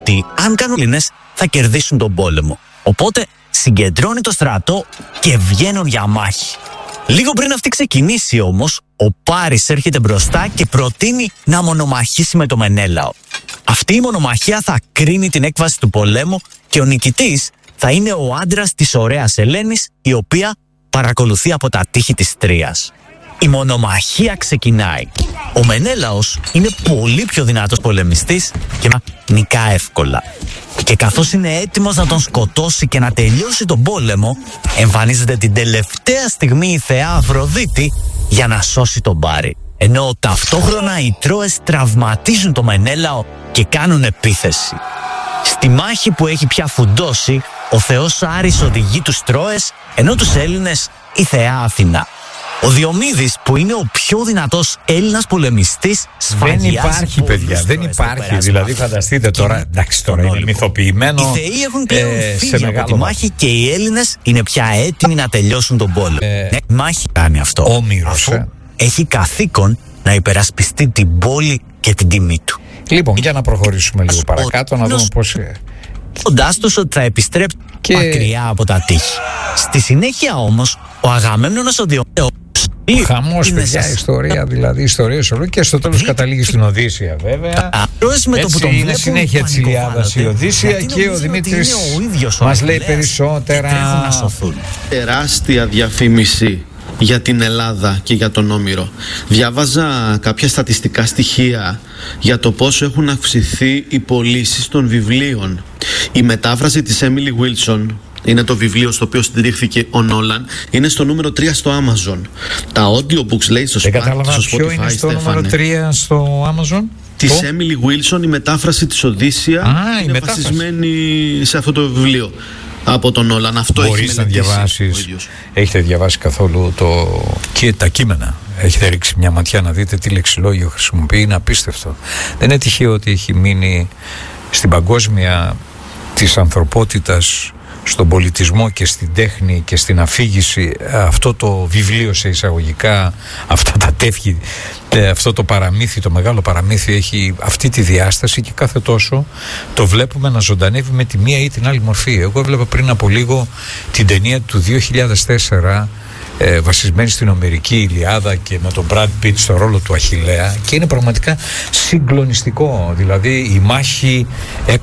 ότι αν κάνουν οι Έλληνες θα κερδίσουν τον πόλεμο. Οπότε συγκεντρώνει το στρατό και βγαίνουν για μάχη. Λίγο πριν αυτή ξεκινήσει όμως, ο Πάρης έρχεται μπροστά και προτείνει να μονομαχήσει με το Μενέλαο. Αυτή η μονομαχία θα κρίνει την έκβαση του πολέμου και ο νικητής θα είναι ο άντρας της ωραίας Ελένης, η οποία παρακολουθεί από τα τείχη της Τρίας. Η μονομαχία ξεκινάει. Ο Μενέλαος είναι πολύ πιο δυνατός πολεμιστής και νικά εύκολα. Και καθώς είναι έτοιμος να τον σκοτώσει και να τελειώσει τον πόλεμο, εμφανίζεται την τελευταία στιγμή η θεά Αφροδίτη για να σώσει τον Πάρη. Ενώ ταυτόχρονα οι Τρώες τραυματίζουν τον Μενέλαο και κάνουν επίθεση. Στη μάχη που έχει πια φουντώσει, ο θεός Άρης οδηγεί τους Τρώες, ενώ τους Έλληνες η θεά Αθηνά. Ο Διομήδης, που είναι ο πιο δυνατός Έλληνας πολεμιστής, δεν υπάρχει, παιδιά, δεν υπάρχει. Δηλαδή, φανταστείτε τώρα, εντάξει, τώρα είναι μυθοποιημένο. Οι θεοί έχουν πλέον φύγει από τη μάχη και οι Έλληνες είναι πια έτοιμοι να τελειώσουν τον πόλεμο. Η μάχη κάνει αυτό. Όμηρος, έχει καθήκον να υπερασπιστεί την πόλη και την τιμή του. Λοιπόν, για να προχωρήσουμε λίγο παρακάτω, να δούμε πώς. Κοντάς τους ότι θα επιστρέψει μακριά από τα τείχη. Στη συνέχεια όμως, ο Αγαμέμνονας ο Διομήδης. Χαμός, παιδιά, ιστορία, δηλαδή ιστορίες όλο, και στο τέλος καταλήγει στην Οδύσσεια, βέβαια. Έτσι είναι συνέχεια της Ιλιάδας η Οδύσσεια, και ο Δημήτρης μας λέει περισσότερα. Τεράστια διαφήμιση για την Ελλάδα και για τον Όμηρο. Διάβαζα κάποια στατιστικά στοιχεία για το πόσο έχουν αυξηθεί οι πωλήσεις των βιβλίων. Η μετάφραση της Emily Wilson, είναι το βιβλίο στο οποίο στηρίχθηκε ο Νόλαν, είναι στο νούμερο 3 στο Amazon. Τα audiobooks, λέει, στο Spotify. Δεν κατάλαβα ποιο είναι στο νούμερο 3 στο Amazon. Της Emily Wilson, η μετάφραση της Οδύσσεια, είναι βασισμένη σε αυτό το βιβλίο από τον Νόλαν. Αυτό μπορείς να διαβάσεις. Έχετε διαβάσει καθόλου και τα κείμενα? Έχετε ρίξει μια ματιά να δείτε τι λεξιλόγιο χρησιμοποιεί? Είναι απίστευτο. Δεν είναι τυχαίο ότι έχει μείνει στην παγκόσμια της ανθρωπότητας, στον πολιτισμό και στην τέχνη και στην αφήγηση, αυτό το βιβλίο σε εισαγωγικά, αυτά τα τεύχη, αυτό το παραμύθι, το μεγάλο παραμύθι, έχει αυτή τη διάσταση και κάθε τόσο το βλέπουμε να ζωντανεύει με τη μία ή την άλλη μορφή. Εγώ έβλεπα πριν από λίγο την ταινία του 2004, βασισμένη στην Ομερική Ιλιάδα και με τον Brad Pitt στο ρόλο του Αχιλλέα, και είναι πραγματικά συγκλονιστικό. Δηλαδή η μάχη